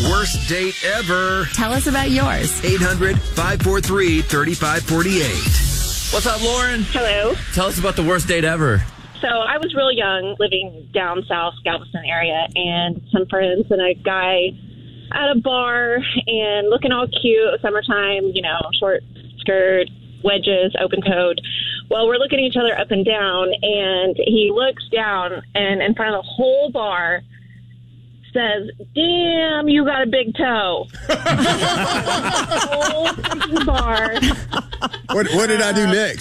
Worst date ever. Tell us about yours. 800-543-3548. What's up, Lauren? Hello. Tell us about the worst date ever. So I was real young, living down south Galveston area, and some friends and a guy at a bar and looking all cute, summertime, short skirt, wedges, open toed. Well, we're looking at each other up and down, and he looks down and in front of the whole bar says, "Damn, you got a big toe." The whole freaking bar. What did I do next?